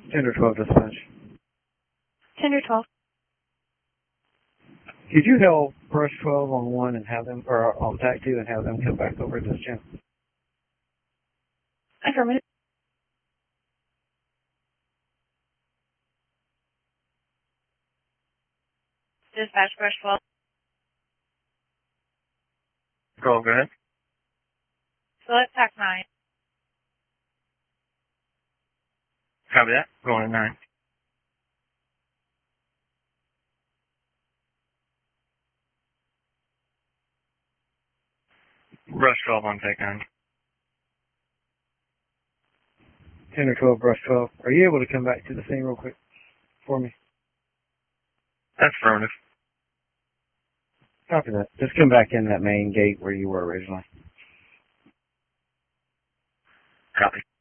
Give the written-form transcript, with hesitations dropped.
Tender 12 dispatch. Tender 12. Could you help Brush 12 on 1 and have them, or on TAC 2 and have them come back over to this channel? Affirmative. Dispatch Brush 12. 12, go ahead. Select TAC 9. Copy that. Going to 9. Brush 12 on TAC 9. Tender 12, Brush 12. Are you able to come back to the scene real quick for me? That's affirmative. Copy that. Just come back in that main gate where you were originally. Copy.